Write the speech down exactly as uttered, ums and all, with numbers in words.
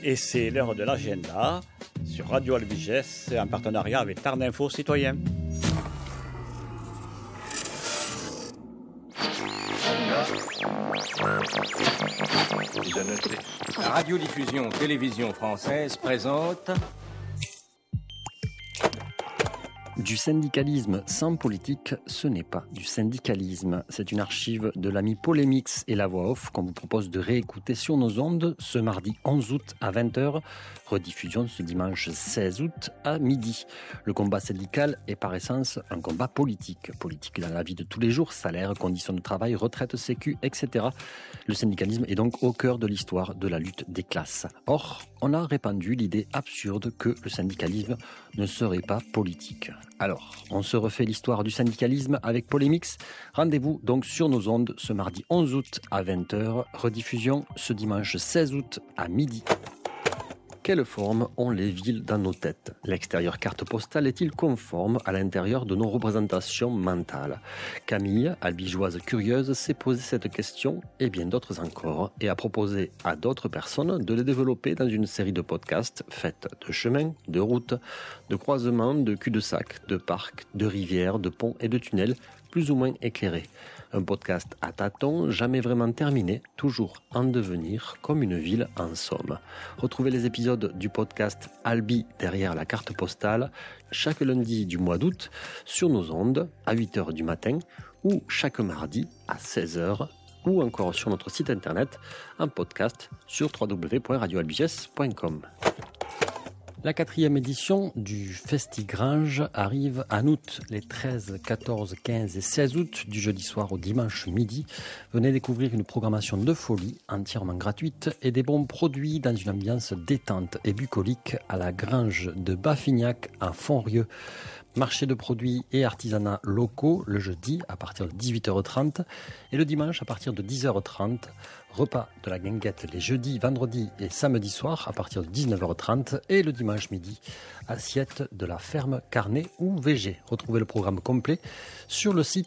Et c'est l'heure de l'agenda sur Radio Albiges en partenariat avec Tarn Info Citoyen. La radiodiffusion télévision française présente Du syndicalisme sans politique, ce n'est pas du syndicalisme. C'est une archive de l'ami Polémix et la voix off qu'on vous propose de réécouter sur nos ondes ce mardi onze août à vingt heures, rediffusion ce dimanche seize août à midi. Le combat syndical est par essence un combat politique. Politique dans la vie de tous les jours, salaire, conditions de travail, retraite, sécu, et cetera. Le syndicalisme est donc au cœur de l'histoire de la lutte des classes. Or, on a répandu l'idée absurde que le syndicalisme ne serait pas politique. Alors, on se refait l'histoire du syndicalisme avec Polémix. Rendez-vous donc sur nos ondes ce mardi onze août à vingt heures, rediffusion ce dimanche seize août à midi. Quelle forme ont les villes dans nos têtes ? L'extérieur carte postale est-il conforme à l'intérieur de nos représentations mentales ? Camille, albigeoise curieuse, s'est posé cette question et bien d'autres encore et a proposé à d'autres personnes de les développer dans une série de podcasts faits de chemins, de routes, de croisements, de cul-de-sac, de parcs, de rivières, de ponts et de tunnels plus ou moins éclairés. Un podcast à tâtons, jamais vraiment terminé, toujours en devenir, comme une ville en somme. Retrouvez les épisodes du podcast Albi derrière la carte postale chaque lundi du mois d'août sur nos ondes à huit heures du matin ou chaque mardi à seize heures ou encore sur notre site internet en podcast sur w w w point radio albiges point com. La quatrième édition du Festigrange arrive en août, les treize, quatorze, quinze et seize août, du jeudi soir au dimanche midi. Venez découvrir une programmation de folie entièrement gratuite et des bons produits dans une ambiance détente et bucolique à la Grange de Baffignac à Fontrieux. Marché de produits et artisanats locaux le jeudi à partir de dix-huit heures trente et le dimanche à partir de dix heures trente. Repas de la guinguette les jeudis, vendredis et samedis soirs à partir de dix-neuf heures trente et le dimanche midi, assiette de la ferme Carnet ou V G. Retrouvez le programme complet sur le site